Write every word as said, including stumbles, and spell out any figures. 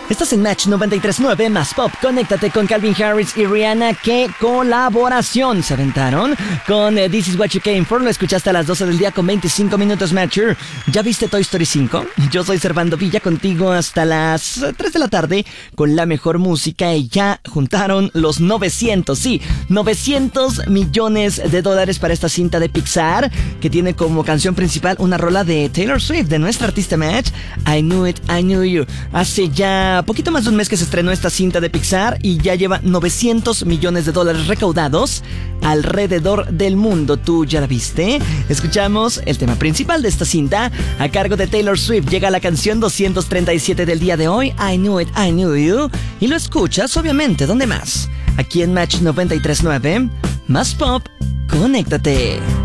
Estás en Match noventa y tres punto nueve más Pop. Conéctate con Calvin Harris y Rihanna. ¿Qué colaboración se aventaron? Con eh, This Is What You Came For. Lo escuchaste a las doce del día con veinticinco minutos, Matcher. ¿Ya viste Toy Story cinco? Yo soy Servando Villa, contigo hasta las tres de la tarde con la mejor música. Y ya juntaron los novecientos, sí, novecientos millones de dólares para esta cinta de Pixar, que tiene como canción principal una rola de Taylor Swift, de nuestra artista Match, I Knew It, I Knew You. Hace ya poquito más de un mes que se estrenó esta cinta de Pixar y ya lleva novecientos millones de dólares recaudados alrededor del mundo. ¿Tú ya la viste? Escuchamos el tema principal de esta cinta a cargo de Taylor Swift. Llega la canción doscientos treinta y siete del día de hoy, I Knew It, I Knew You, y lo escuchas obviamente, ¿dónde más? Aquí en Match noventa y tres punto nueve, más Pop, conéctate.